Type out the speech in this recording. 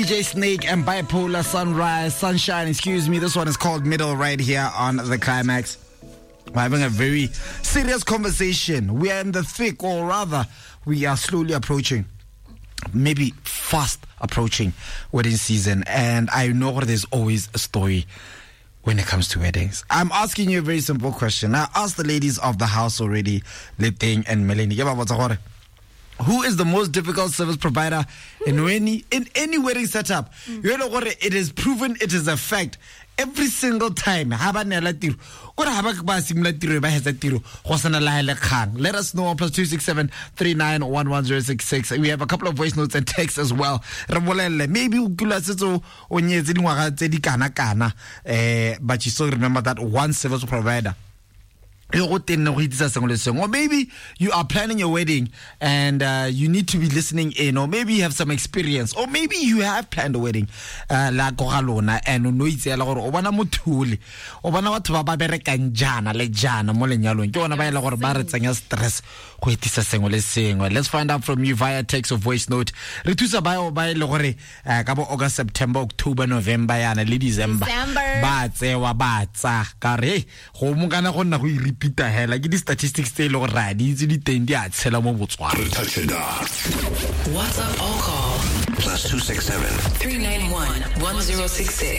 DJ Snake and Bipolar Sunshine, This one is called Middle right here on The Climax. We're having a very serious conversation. We are in the thick, or rather, we are slowly approaching, maybe fast approaching wedding season. And I know there's always a story when it comes to weddings. I'm asking you a very simple question. I asked the ladies of the house already, Leteng and Melanie. Who is the most difficult service provider in any wedding setup? You know what? It is proven, it is a fact. Every single time, let us know on +267 3911 We have a couple of voice notes and texts as well. Maybe but you still remember that one service provider. Or maybe you are planning your wedding and you need to be listening in, or maybe you have some experience, or maybe you have planned a wedding and let's find out from you via text or voice note. August, September, October, November, December. Peter hell like the statistics say lo right easily tend ya tshela mo Botswana. WhatsApp or call +267 391 1066